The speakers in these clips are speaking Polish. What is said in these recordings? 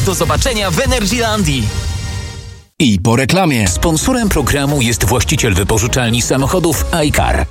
Do zobaczenia w Energylandii. I po reklamie. Sponsorem programu jest właściciel wypożyczalni samochodów iCar.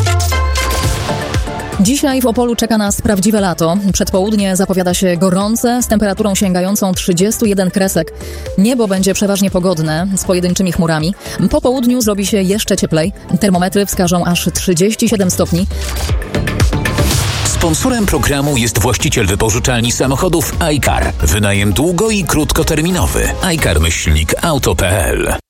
Dzisiaj w Opolu czeka nas prawdziwe lato. Przedpołudnie zapowiada się gorące, z temperaturą sięgającą 31 kresek. Niebo będzie przeważnie pogodne, z pojedynczymi chmurami. Po południu zrobi się jeszcze cieplej. Termometry wskażą aż 37 stopni. Sponsorem programu jest właściciel wypożyczalni samochodów iCar. Wynajem długo- i krótkoterminowy. iCar-auto.pl.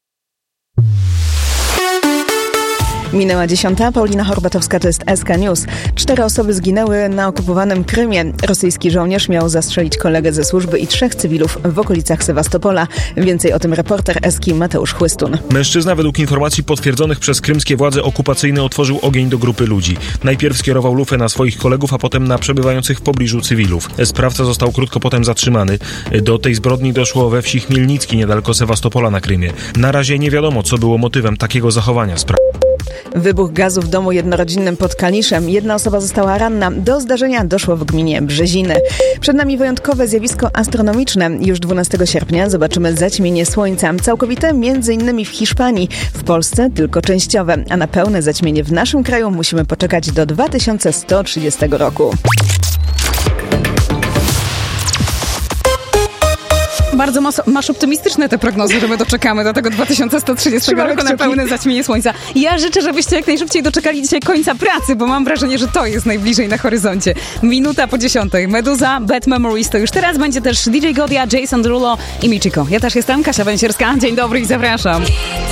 Minęła 10. Paulina Horbatowska, to jest SK News. 4 osoby zginęły na okupowanym Krymie. Rosyjski żołnierz miał zastrzelić kolegę ze służby i 3 cywilów w okolicach Sewastopola. Więcej o tym reporter Eski Mateusz Chłystun. Mężczyzna według informacji potwierdzonych przez krymskie władze okupacyjne otworzył ogień do grupy ludzi. Najpierw skierował lufę na swoich kolegów, a potem na przebywających w pobliżu cywilów. Sprawca został krótko potem zatrzymany. Do tej zbrodni doszło we wsi Chmielnicki, niedaleko Sewastopola na Krymie. Na razie nie wiadomo, co było motywem takiego zachowania. Wybuch gazu w domu jednorodzinnym pod Kaliszem. 1 osoba została ranna. Do zdarzenia doszło w gminie Brzeziny. Przed nami wyjątkowe zjawisko astronomiczne. Już 12 sierpnia zobaczymy zaćmienie słońca. Całkowite m.in. w Hiszpanii. W Polsce tylko częściowe. A na pełne zaćmienie w naszym kraju musimy poczekać do 2130 roku. Bardzo masz optymistyczne te prognozy, że my doczekamy do tego 2130 roku na pełne zaćmienie słońca. Ja życzę, żebyście jak najszybciej doczekali dzisiaj końca pracy, bo mam wrażenie, że to jest najbliżej na horyzoncie. 9:50. Meduza, Bad Memories to już teraz. Będzie też DJ Godia, Jason Derulo i Michiko. Ja też jestem Kasia Węsierska. Dzień dobry i zapraszam.